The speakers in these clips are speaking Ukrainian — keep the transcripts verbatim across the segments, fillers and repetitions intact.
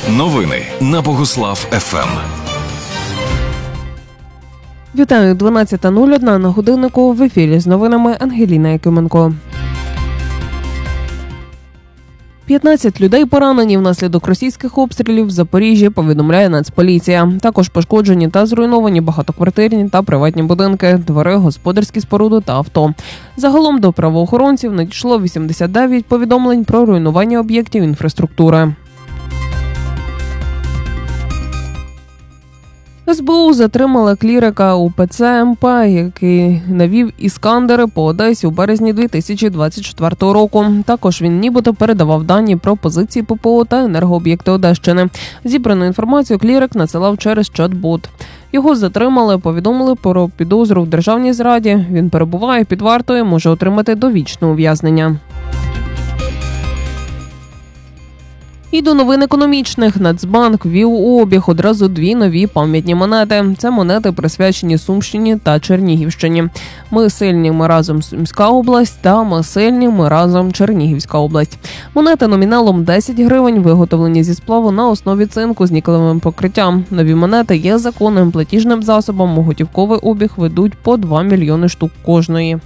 Новини на Богуслав еф ем. Вітаю, дванадцята нуль одна на годиннику, в ефірі з новинами Ангеліна Якименко. п'ятнадцять людей поранені внаслідок російських обстрілів в Запоріжжі, повідомляє Нацполіція. Також пошкоджені та зруйновані багатоквартирні та приватні будинки, двори, господарські споруди та авто. Загалом до правоохоронців надійшло вісімдесят дев'ять повідомлень про руйнування об'єктів інфраструктури. ес бе у затримала клірика у пе це ем пе, який навів іскандери по Одесі у березні дві тисячі двадцять четвертого року. Також він нібито передавав дані про позиції пе пе о та енергооб'єкти Одещини. Зібрану інформацію клірик надсилав через чат-бот. Його затримали, повідомили про підозру в державній зраді. Він перебуває під вартою, може отримати довічне ув'язнення. І до новин економічних. Нацбанк ввів у обіг одразу дві нові пам'ятні монети. Це монети, присвячені Сумщині та Чернігівщині. Ми сильні, ми разом Сумська область та ми сильні, ми разом Чернігівська область. Монети номіналом десять гривень, виготовлені зі сплаву на основі цинку з нікелевим покриттям. Нові монети є законним платіжним засобом, у готівковий обіг ведуть по два мільйони штук кожної.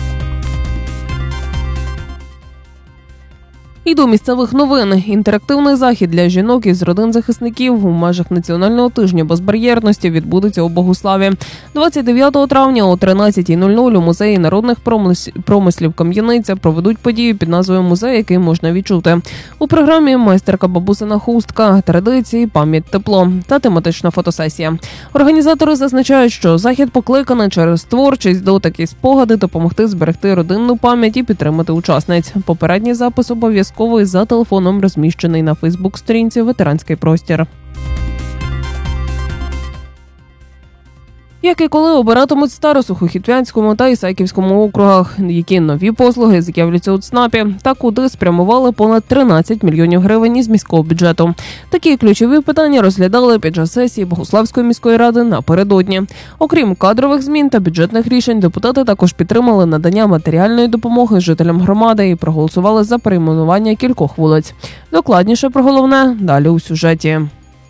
І до місцевих новин. Інтерактивний захід для жінок із родин захисників у межах Національного тижня безбар'єрності відбудеться у Богуславі. двадцять дев'ятого травня о тринадцятій нуль нуль у Музеї народних промислів Кам'яниця проведуть подію під назвою «Музей, який можна відчути». У програмі майстерка бабусина хустка, традиції, пам'ять, тепло та тематична фотосесія. Організатори зазначають, що захід покликаний через творчість, дотик і спогади допомогти зберегти родинну пам'ять і підтримати учасниць. Попередній запис обов'язково за телефоном, розміщений на Фейсбук-сторінці «Ветеранський простір». Як і коли обиратимуть старосту у Сухохітвянському та Ісаківському округах, які нові послуги з'являться у ЦНАПі, та куди спрямували понад тринадцять мільйонів гривень із міського бюджету. Такі ключові питання розглядали під час сесії Богуславської міської ради напередодні. Окрім кадрових змін та бюджетних рішень, депутати також підтримали надання матеріальної допомоги жителям громади і проголосували за перейменування кількох вулиць. Докладніше про головне далі у сюжеті.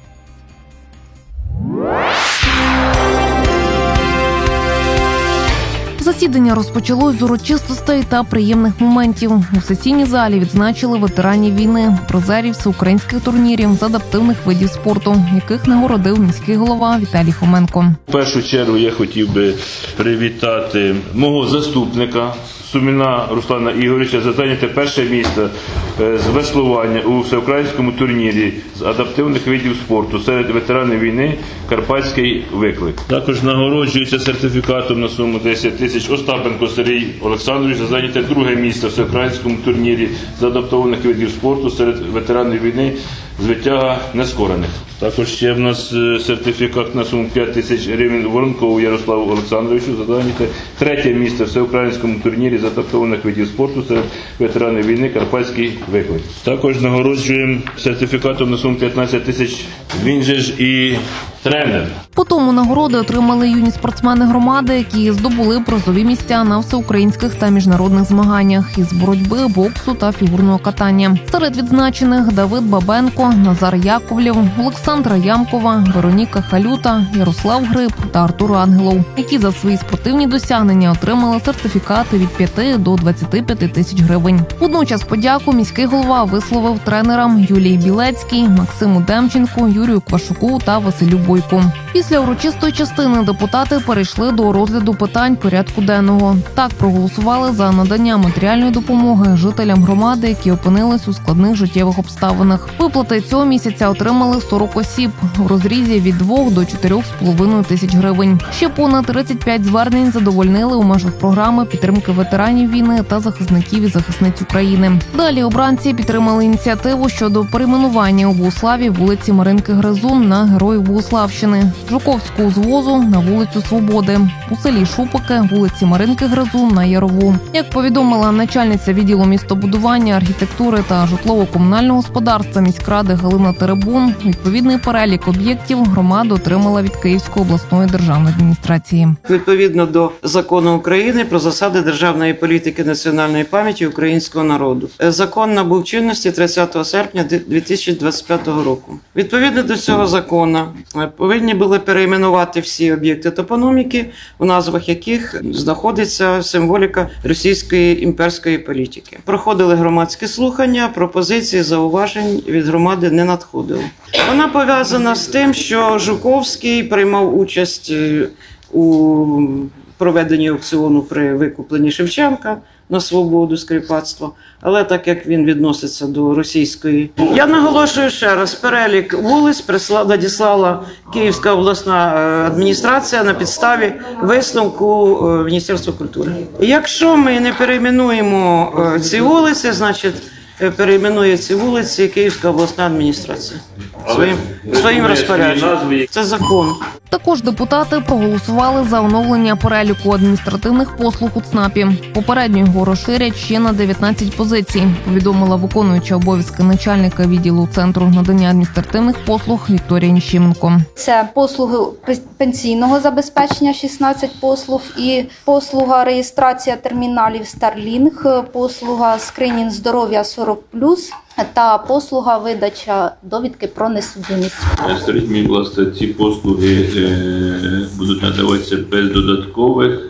Засідання розпочалось з урочистостей та приємних моментів. У сесійній залі відзначили ветеранів війни, призерів всеукраїнських турнірів з адаптивних видів спорту, яких нагородив міський голова Віталій Хоменко. В першу чергу я хотів би привітати мого заступника Суміна Руслана Ігоровича за зайняте перше місце з веслування у всеукраїнському турнірі з адаптивних видів спорту серед ветеранів війни «Карпатський виклик». Також нагороджується сертифікатом на суму десять тисяч Остапенко Сергій Олександрович за зайняте друге місце в всеукраїнському турнірі з адаптованих видів спорту серед ветеранів війни з витяга нескорених. Також ще в нас сертифікат на суму п'ять тисяч гривень Воронкову Ярославу Олександровичу за зайняте третє місце в всеукраїнському турнірі з адаптованих видів спорту серед ветеранів війни «Карпатський виклик». Також нагороджуємо сертифікатом на суму п'ятнадцять тисяч, він же ж і тренер. По тому нагороди отримали юні спортсмени громади, які здобули призові місця на всеукраїнських та міжнародних змаганнях із боротьби, боксу та фігурного катання. Серед відзначених Давид Бабенко, Назар Яковлєв, Олександра Ямкова, Вероніка Халюта, Ярослав Гриб та Артур Ангелов, які за свої спортивні досягнення отримали сертифікати від п'яти до двадцяти п'яти тисяч гривень. Водночас подяку міський голова висловив тренерам Юлії Білецькій, Максиму Демченку, Юрію Квашуку та Василю Бойку. Після урочистої частини депутати перейшли до розгляду питань порядку денного. Так проголосували за надання матеріальної допомоги жителям громади, які опинились у складних життєвих обставинах. Виплати цього місяця отримали сорок осіб у розрізі від двох до чотирьох з половиною тисяч гривень. Ще понад тридцять п'ять звернень задовольнили у межах програми підтримки ветеранів війни та захисників і захисниць України. Далі обранці підтримали ініціативу щодо перейменування у Богуславі вулиці Маринки Маринки Гризун на Героїв Богуславщини, Жуковську узвозу на вулицю Свободи, у селі Шупики вулиці Маринки Гризун на Ярову. Як повідомила начальниця відділу містобудування, архітектури та житлово-комунального господарства міськради Галина Теребун, відповідний перелік об'єктів громада отримала від Київської обласної державної адміністрації. Відповідно до закону України про засади державної політики національної пам'яті українського народу. Закон набув чинності тридцятого серпня дві тисячі двадцять п'ятого року. Відповідно до цього закону повинні були перейменувати всі об'єкти топономіки, у назвах яких знаходиться символіка російської імперської політики. Проходили громадські слухання, пропозиції, зауважень від громади не надходило. Вона пов'язана з тим, що Жуковський приймав участь у проведенні аукціону при викупленні Шевченка на свободу скріпацтва, але так як він відноситься до російської. Я наголошую ще раз, перелік вулиць надіслала Київська обласна адміністрація на підставі висновку Міністерства культури. Якщо ми не перейменуємо ці вулиці, значить перейменує ці вулиці Київська обласна адміністрація своїм, своїм розпорядженням. Це закон. Також депутати проголосували за оновлення переліку адміністративних послуг у ЦНАПі. Попередньо його розширять ще на дев'ятнадцять позицій, повідомила виконуюча обов'язки начальника відділу Центру надання адміністративних послуг Вікторія Ніщеменко. Це послуги пенсійного забезпечення шістнадцять послуг і послуга реєстрація терміналів Starlink, послуга скринінг здоров'я сорок плюс та послуга видача довідки про несудимість. Скажіть мені, будь ласка, ці послуги е, будуть надаватися без додаткових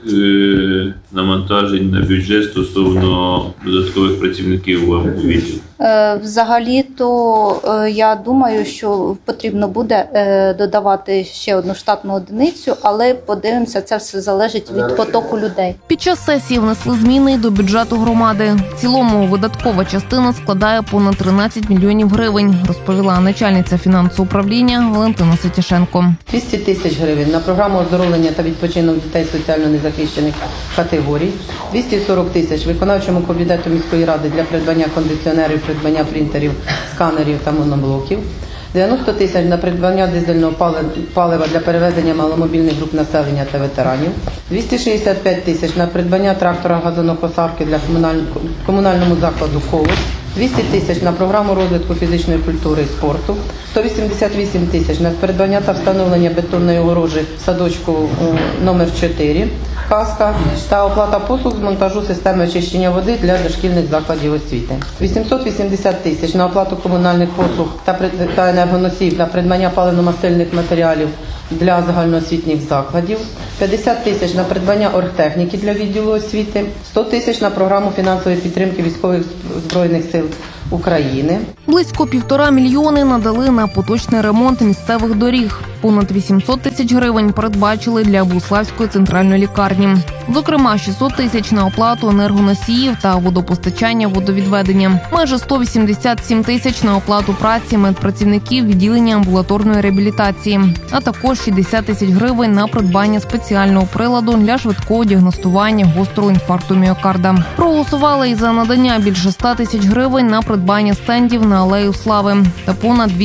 е, навантажень на бюджет стосовно додаткових працівників вам у відділі? Е, взагалі-то е, я думаю, що потрібно буде е, додавати ще одну штатну одиницю, але подивимося, це все залежить від потоку людей. Під час сесії внесли зміни до бюджету громади. В цілому видаткова частина складає понад тринадцять мільйонів гривень, розповіла начальниця фінансового управління Валентина Сетішенко. двісті тисяч гривень на програму оздоровлення та відпочинок дітей соціально незахищених категорій, двісті сорок тисяч виконавчому комітету міської ради для придбання кондиціонерів, придбання принтерів, сканерів та моноблоків, дев'яносто тисяч на придбання дизельного палива для перевезення маломобільних груп населення та ветеранів, двісті шістдесят п'ять тисяч на придбання трактора газонокосарки для комунальному закладу «Колос», двісті тисяч на програму розвитку фізичної культури і спорту, сто вісімдесят вісім тисяч на придбання та встановлення бетонної огорожі в садочку номер чотири «Казка» та оплата послуг з монтажу системи очищення води для дошкільних закладів освіти. вісімсот вісімдесят тисяч на оплату комунальних послуг та енергоносіїв для придбання паливно-мастильних матеріалів для загальноосвітніх закладів, п'ятдесят тисяч на придбання оргтехніки для відділу освіти, сто тисяч на програму фінансової підтримки військових збройних сил України. Близько півтора мільйони надали на поточний ремонт місцевих доріг. Понад вісімсот тисяч гривень передбачили для Богуславської центральної лікарні. Зокрема, шістсот тисяч на оплату енергоносіїв та водопостачання, водовідведення. Майже сто вісімдесят сім тисяч на оплату праці медпрацівників відділення амбулаторної реабілітації. А також шістдесят тисяч гривень на придбання спеціального приладу для швидкого діагностування гострого інфаркту міокарда. Проголосували і за надання більше ста тисяч гривень на придбання стендів на Алею Слави та понад